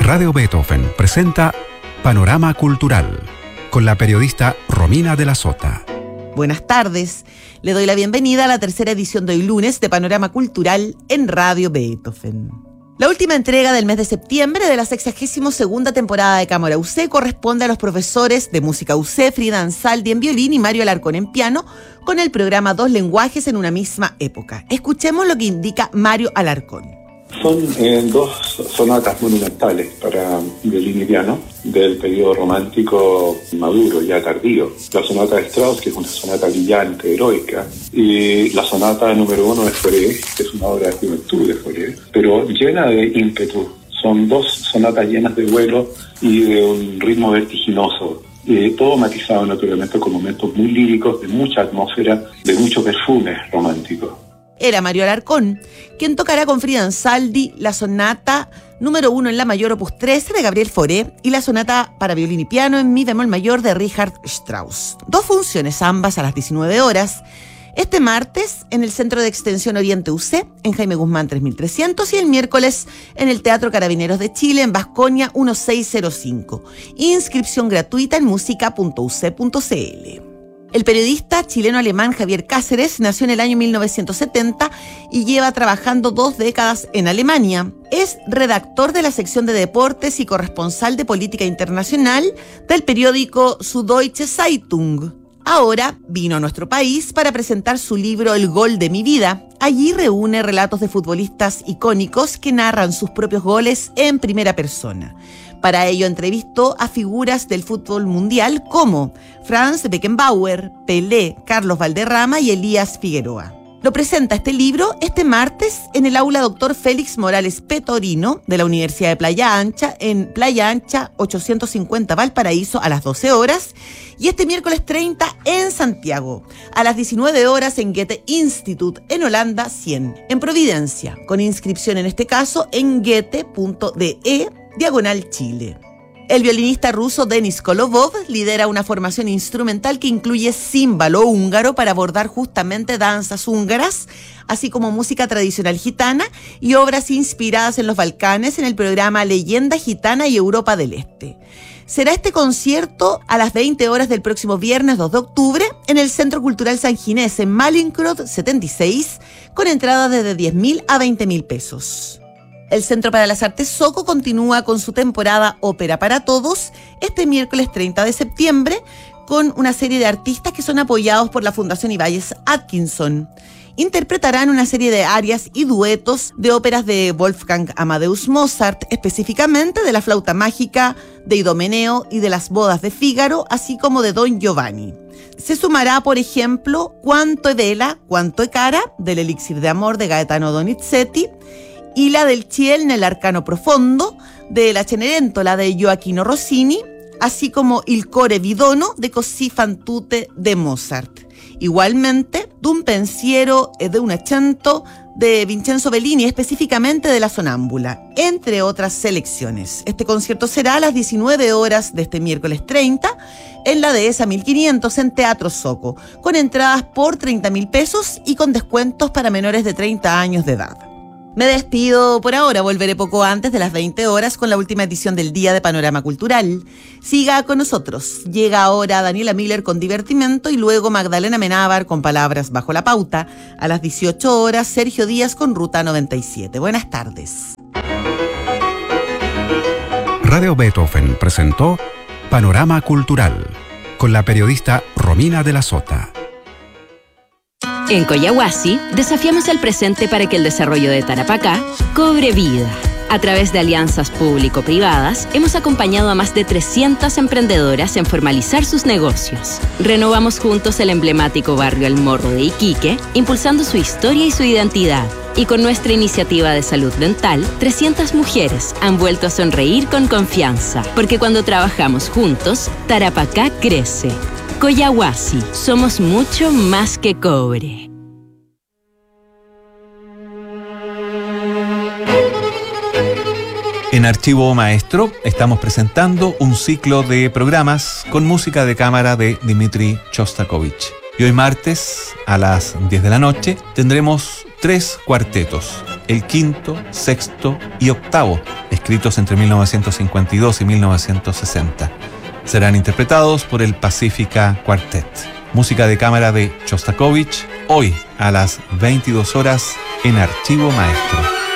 Radio Beethoven presenta Panorama Cultural con la periodista Romina de la Sota. Buenas tardes. Le doy la bienvenida a la tercera edición de hoy lunes de Panorama Cultural en Radio Beethoven. La última entrega del mes de septiembre de la 62ª temporada de Cámara UC corresponde a los profesores de música UC, Frida Ansaldi en violín y Mario Alarcón en piano, con el programa Dos lenguajes en una misma época. Escuchemos lo que indica Mario Alarcón. Son dos sonatas monumentales para violín y piano del periodo romántico maduro, ya tardío. La sonata de Strauss, que es una sonata brillante, heroica, y la sonata número 1 de Fauré, que es una obra de juventud de Fauré, pero llena de ímpetu. Son dos sonatas llenas de vuelo y de un ritmo vertiginoso. Todo matizado naturalmente con momentos muy líricos, de mucha atmósfera, de mucho perfume romántico. Era Mario Alarcón, quien tocará con Frida Ansaldi la sonata número 1 en la mayor opus 13 de Gabriel Fauré y la sonata para violín y piano en mi bemol mayor de Richard Strauss. Dos funciones, ambas a las 19 horas, este martes en el Centro de Extensión Oriente UC, en Jaime Guzmán 3300, y el miércoles en el Teatro Carabineros de Chile, en Vasconia 1605. Inscripción gratuita en musica.uc.cl. El periodista chileno-alemán Javier Cáceres nació en el año 1970 y lleva trabajando 2 décadas en Alemania. Es redactor de la sección de deportes y corresponsal de política internacional del periódico Süddeutsche Zeitung. Ahora vino a nuestro país para presentar su libro El Gol de mi vida. Allí reúne relatos de futbolistas icónicos que narran sus propios goles en primera persona. Para ello entrevistó a figuras del fútbol mundial como Franz Beckenbauer, Pelé, Carlos Valderrama y Elías Figueroa. Lo presenta este libro este martes en el aula Dr. Félix Morales Petorino de la Universidad de Playa Ancha, en Playa Ancha 850 Valparaíso a las 12 horas, y este miércoles 30 en Santiago, a las 19 horas en Goethe Institut en Holanda 100, en Providencia, con inscripción en este caso en goethe.de/Chile. El violinista ruso Denis Kolovov lidera una formación instrumental que incluye címbalo húngaro para abordar justamente danzas húngaras, así como música tradicional gitana y obras inspiradas en los Balcanes en el programa Leyenda Gitana y Europa del Este. Será este concierto a las 20 horas del próximo viernes 2 de octubre en el Centro Cultural San Ginés en Mallinckrodt 76, con entradas desde 10.000 a 20.000 pesos. El Centro para las Artes Soco continúa con su temporada Ópera para Todos este miércoles 30 de septiembre con una serie de artistas que son apoyados por la Fundación Ibáñez Atkinson. Interpretarán una serie de arias y duetos de óperas de Wolfgang Amadeus Mozart, específicamente de la Flauta Mágica, de Idomeneo y de las Bodas de Fígaro, así como de Don Giovanni. Se sumará, por ejemplo, Quanto è bella, quanto è cara, del Elixir de Amor de Gaetano Donizetti, y la del Ciel nel Arcano Profondo, de la Cenerentola de Gioacchino Rossini, así como Il Core Vidono de Così fan tutte de Mozart. Igualmente, D'un pensiero e de un accento de Vincenzo Bellini, específicamente de La Sonámbula, entre otras selecciones. Este concierto será a las 19 horas de este miércoles 30 en la Dehesa 1500 en Teatro Soco, con entradas por 30.000 pesos y con descuentos para menores de 30 años de edad. Me despido por ahora, volveré poco antes de las 20 horas con la última edición del día de Panorama Cultural. Siga con nosotros. Llega ahora Daniela Miller con Divertimento y luego Magdalena Menábar con Palabras bajo la pauta. A las 18 horas, Sergio Díaz con Ruta 97. Buenas tardes. Radio Beethoven presentó Panorama Cultural con la periodista Romina de la Sota. En Collahuasi, desafiamos el presente para que el desarrollo de Tarapacá cobre vida. A través de alianzas público-privadas, hemos acompañado a más de 300 emprendedoras en formalizar sus negocios. Renovamos juntos el emblemático barrio El Morro de Iquique, impulsando su historia y su identidad. Y con nuestra iniciativa de salud dental, 300 mujeres han vuelto a sonreír con confianza. Porque cuando trabajamos juntos, Tarapacá crece. Collahuasi, somos mucho más que cobre. En Archivo Maestro estamos presentando un ciclo de programas con música de cámara de Dmitri Shostakovich. Y hoy martes a las 10 de la noche tendremos 3 cuartetos. el quinto, sexto y octavo, escritos entre 1952 y 1960. Serán interpretados por el Pacifica Quartet. Música de cámara de Shostakovich, hoy a las 22 horas en Archivo Maestro.